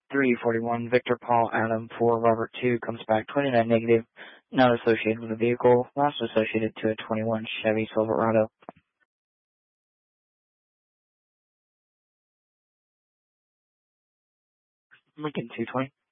341 Victor Paul Adam 4 Robert 2 comes back 29 negative, not associated with the vehicle, loss associated to a 21 Chevy Silverado. Lincoln 220.